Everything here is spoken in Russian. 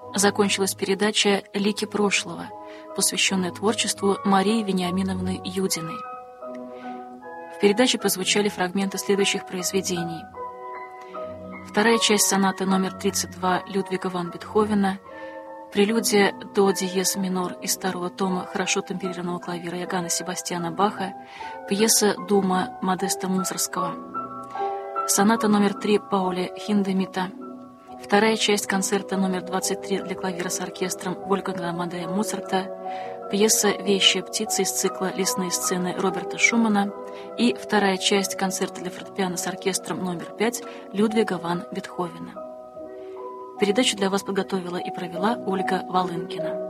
закончилась передача «Лики прошлого», посвященная творчеству Марии Вениаминовны Юдиной. В передаче прозвучали фрагменты следующих произведений. Вторая часть сонаты номер 32 Людвига ван Бетховена, прелюдия до диез минор из второго тома хорошо темперированного клавира Иоганна Себастьяна Баха, пьеса «Дума» Модеста Мусоргского, соната номер 3 Пауля Хиндемита, вторая часть концерта номер 23 для клавира с оркестром Вольфганга Амадея Моцарта, пьеса «Вещая птица» из цикла «Лесные сцены» Роберта Шумана и вторая часть концерта для фортепиано с оркестром номер 5 Людвига ван Бетховена. Передачу для вас подготовила и провела Ольга Волынкина.